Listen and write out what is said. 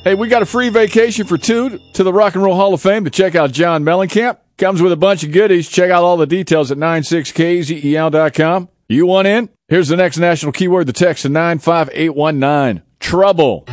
Hey, we got a free vacation for two to the Rock and Roll Hall of Fame to check out John Mellencamp. Comes with a bunch of goodies. Check out all the details at 96kzel.com. You want in? Here's the next national keyword, the text to 95819. Trouble.